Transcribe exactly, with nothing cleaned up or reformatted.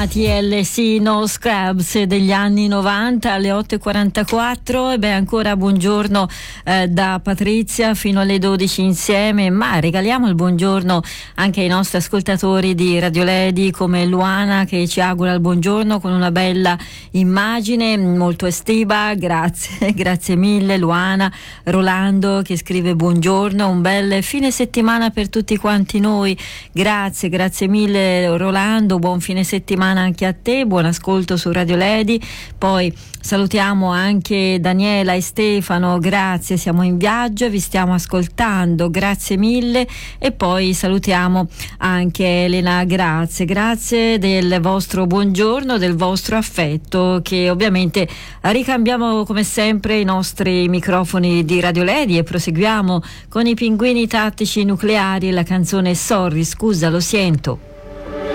T L C No Scrubs degli anni novanta alle otto e quarantaquattro. E beh, ancora buongiorno eh, da Patrizia fino alle dodici insieme, ma regaliamo il buongiorno anche ai nostri ascoltatori di Radio Lady come Luana, che ci augura il buongiorno con una bella immagine molto estiva. Grazie, grazie mille Luana. Rolando che scrive buongiorno, un bel fine settimana per tutti quanti noi. Grazie, grazie mille Rolando, buon fine settimana anche a te, buon ascolto su Radio Lady. Poi salutiamo anche Daniela e Stefano, grazie, siamo in viaggio, vi stiamo ascoltando, grazie mille. E poi salutiamo anche Elena, grazie, grazie del vostro buongiorno, del vostro affetto, che ovviamente ricambiamo come sempre i nostri microfoni di Radio Lady e proseguiamo con i Pinguini Tattici Nucleari e la canzone Sorry, scusa, lo sento.